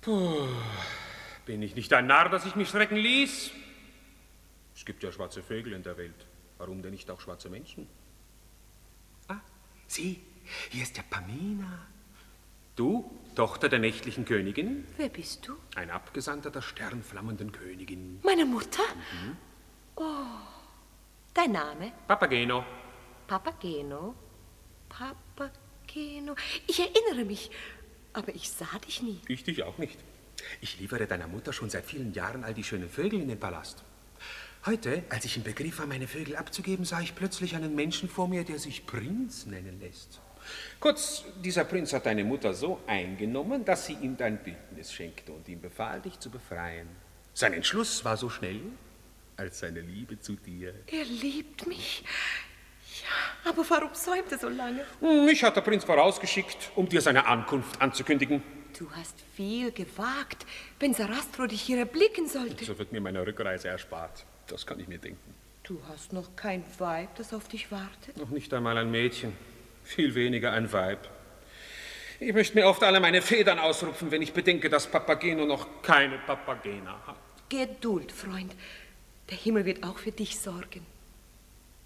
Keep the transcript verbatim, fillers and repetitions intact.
Puh, bin ich nicht ein Narr, dass ich mich schrecken ließ? Es gibt ja schwarze Vögel in der Welt. Warum denn nicht auch schwarze Menschen? Ah, sieh, hier ist ja Pamina. Du, Tochter der nächtlichen Königin? Wer bist du? Ein Abgesandter der sternflammenden Königin. Meine Mutter? Mhm. Oh, dein Name? Papageno. Papageno? Papageno? Ich erinnere mich, aber ich sah dich nie. Ich dich auch nicht. Ich liefere deiner Mutter schon seit vielen Jahren all die schönen Vögel in den Palast. Heute, als ich im Begriff war, meine Vögel abzugeben, sah ich plötzlich einen Menschen vor mir, der sich Prinz nennen lässt. Kurz, dieser Prinz hat deine Mutter so eingenommen, dass sie ihm dein Bildnis schenkte und ihm befahl, dich zu befreien. Sein Entschluss war so schnell als seine Liebe zu dir. Er liebt mich. Ja, aber warum säumt er so lange? Mich hat der Prinz vorausgeschickt, um dir seine Ankunft anzukündigen. Du hast viel gewagt, wenn Sarastro dich hier erblicken sollte. So wird mir meine Rückreise erspart. Das kann ich mir denken. Du hast noch kein Weib, das auf dich wartet? Noch nicht einmal ein Mädchen. Viel weniger ein Weib. Ich möchte mir oft alle meine Federn ausrupfen, wenn ich bedenke, dass Papageno noch keine Papagena hat. Geduld, Freund. Der Himmel wird auch für dich sorgen.